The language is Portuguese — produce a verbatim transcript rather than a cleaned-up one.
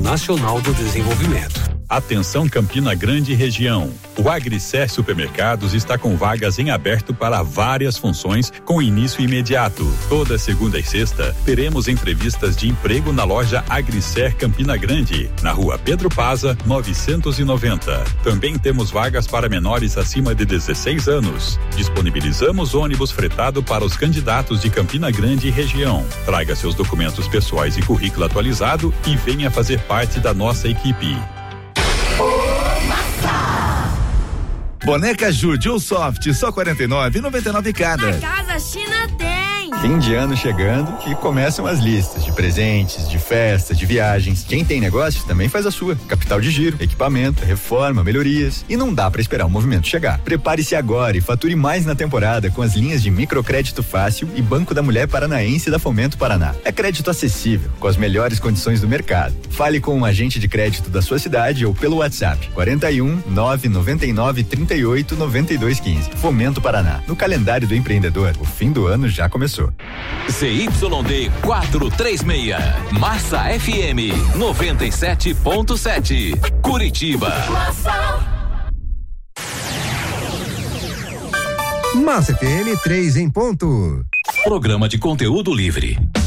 Nacional do Desenvolvimento. Atenção Campina Grande e região. O Agricer Supermercados está com vagas em aberto para várias funções com início imediato. Toda segunda e sexta teremos entrevistas de emprego na loja Agricer Campina Grande, na rua Pedro Paza, novecentos e noventa. Também temos vagas para menores acima de dezesseis anos. Disponibilizamos ônibus fretado para os candidatos de Campina Grande e região. Traga seus documentos pessoais e currículo atualizado e venha fazer parte da nossa equipe. Boneca Jude ou Soft, só quarenta e nove reais e noventa e nove centavos cada. Na Casa China tem. Fim de ano chegando e começam as listas de presentes, de festas, de viagens. Quem tem negócio também faz a sua. Capital de giro, equipamento, reforma, melhorias. E não dá para esperar o movimento chegar. Prepare-se agora e fature mais na temporada com as linhas de microcrédito fácil e Banco da Mulher Paranaense da Fomento Paraná. É crédito acessível, com as melhores condições do mercado. Fale com um agente de crédito da sua cidade ou pelo WhatsApp quarenta e um, nove noventa e nove, trinta e oito, noventa e dois, quinze. Fomento Paraná. No calendário do empreendedor, o fim do ano já começou. Z Y D quatrocentos e trinta e seis, Massa F M noventa e sete ponto sete, Curitiba. Massa. Massa F M três em ponto. Programa de conteúdo livre.